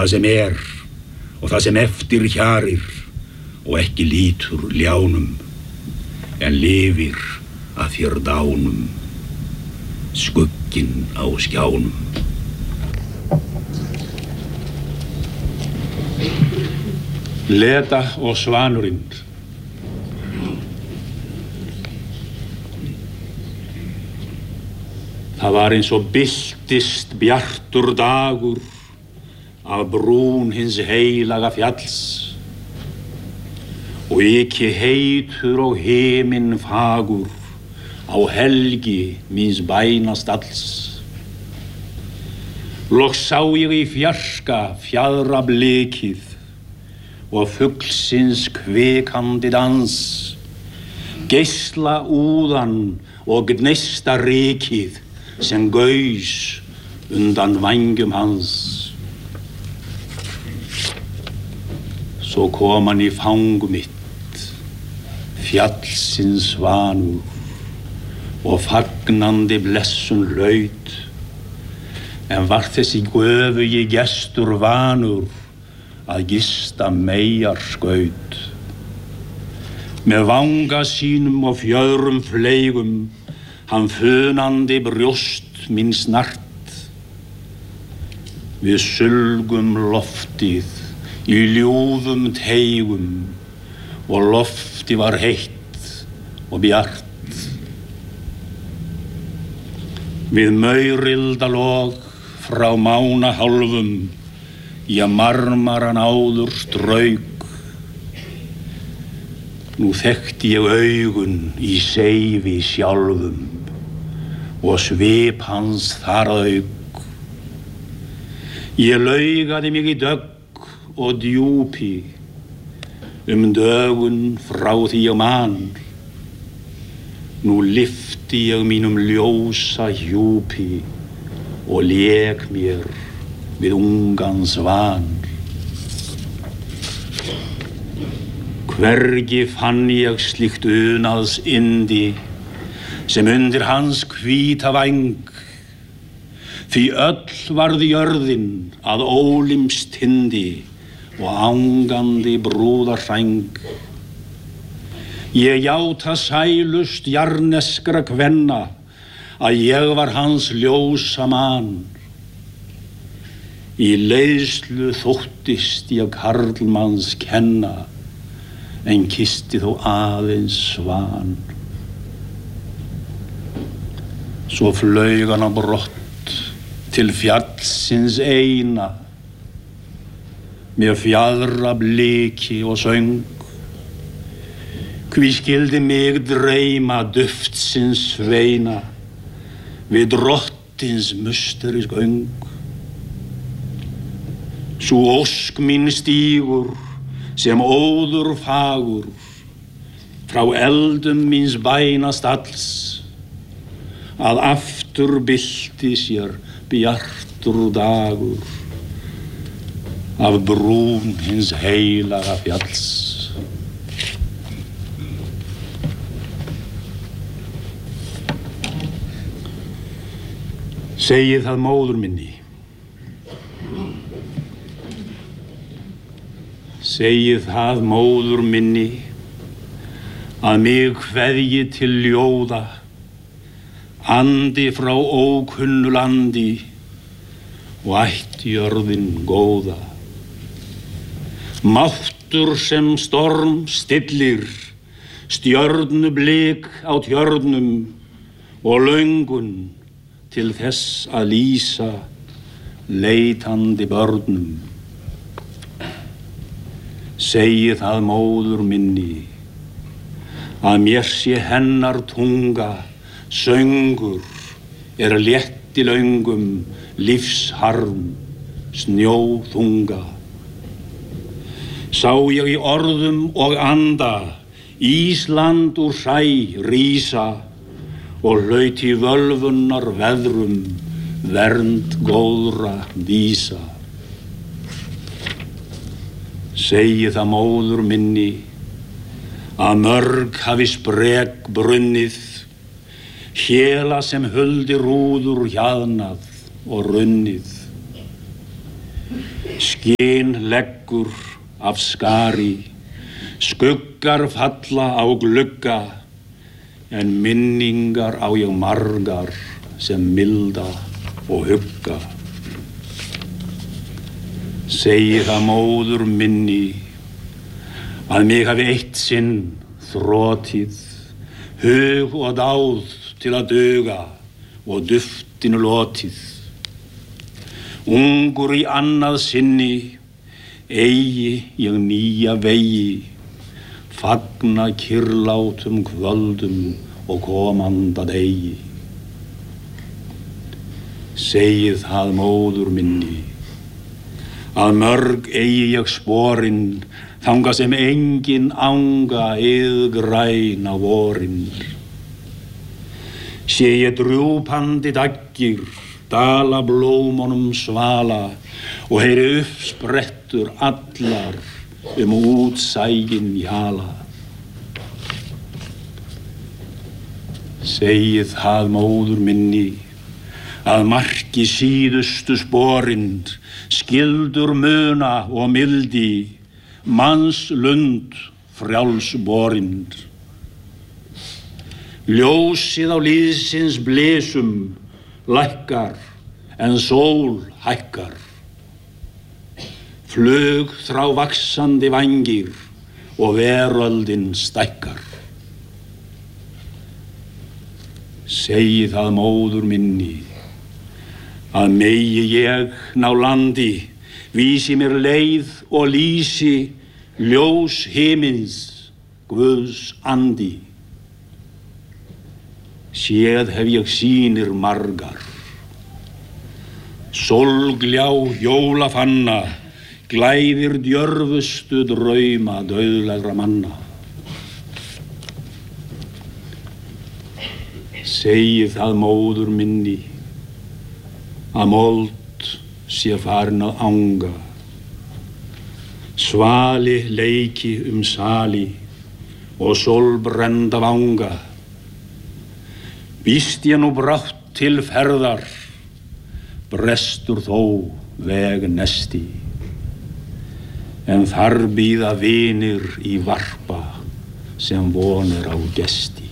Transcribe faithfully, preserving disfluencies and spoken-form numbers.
það sem er og það sem eftir hjarir og ekki lítur ljánum en lifir að þér dánum skugginn á skjánum. Leda og svanurinn. Það var eins og byltist bjartur dagur af brún hins heilaga fjalls og ekki heitur og himinn fagur á helgi míns bænastalls. Loks sá ég í fjarska fjaðra blikið og fuglsins kvikandi dans, geisla úðan og gneista rykið sem gaus undan vængjum hans. Svo kom hann í fang mitt, fjallsins svanur, og fagnandi blessun hlaut, en var þessi göfugi gestur vanur að gista meyjar skaut. Með vanga sínum og fjöðrum fleygum, hann funandi brjóst mín snart. Við sulgum loftið í ljúfum teygum og loftið var heitt og bjart. Við maurildalog frá mána hálfum í að marmaran áður strauk. Nú þekkti ég augun í seifi sjálfum og svip hans þar auk. Ég laugaði mig í dögg og djúpi um dögun frá því ég man. Nú lyfti ég mínum ljósa hjúpi og lék mér við ungan svan. Hvergi fann ég slíkt unaðs yndi sem undir hans hvíta væng, því öll varð jörðin að ólims tindi og angandi brúðarhræng. Ég játa sælust jarneskra kvenna að ég var hans ljósa man. Í leiðslu þóttist ég karlmanns kenna, en kisti þó aðeins svan. Svo flaug hann á brott til fjallsins eina, með fjaðra bliki og söng. Hví skildi mig dreyma duftsins sveina við drottins musteris göng. Sú ósk mín stígur sem óður fagur frá eldum míns bænastalls, að aftur bylti sér bjartur dagur af brún hins heilaga fjalls. Segið það móður minni, segið það móður minni, að mig kveðji til ljóða, andi frá ókunnu landi og ættjörðin góða. Máttur sem storm stillir, stjörnublik á tjörnum og löngun til þess að lýsa leitandi börnum. Segið það móður minni, að mér sé hennar tunga söngur er létti löngum lífsharm snjóþunga. Sá ég í orðum og anda Ísland úr sæ rísa og hlaut í völvunnar veðrum vernd góðra vísa. Segið það móður minni, að mörg hafi sprek brunnið, héla sem huldi rúður hjaðnað og runnið. Skin leggur af skari, skuggar falla á glugga, en minningar á ég margar sem milda og hugga. Segi það móður minni, að mig hafi eitt sinn þrotið, hug og dáð til að duga og duftinu lotið. Ungur í annað sinni, eigi ég nýja vegi, fagna kyrrlátum kvöldum og komanda degi. Segið það móður minni, að mörg eigi ég sporin, þanga sem engin anga iðgræna vorin. Sé ég drjúpandi daggir, dala blómunum svala, og heyri uppsprettur allar útsægin jala. Segið það móður minni, að marki síðustu sporin, skildur muna og mildi, manns lund frjálsborin. Ljósið á líðsins blesum lækkar, en sól hækkar. Flug þrá vaxandi vængir og veröldin stækkar. Segi það móður minni, að megi ég ná landi, vísi mér leið og lýsi ljós himins, Guðs andi. Séð hef ég sýnir margar, sólgljá jólafanna, glæðir djörfustu drauma dauðlegra manna. Segið það móður minni, að mold sé farin að anga, svali leiki um sali og sólbrenda vanga. Víst ég nú brátt til ferðar, brestur þó veg nesti, en þar bíða vinir í varpa sem vonir á gesti.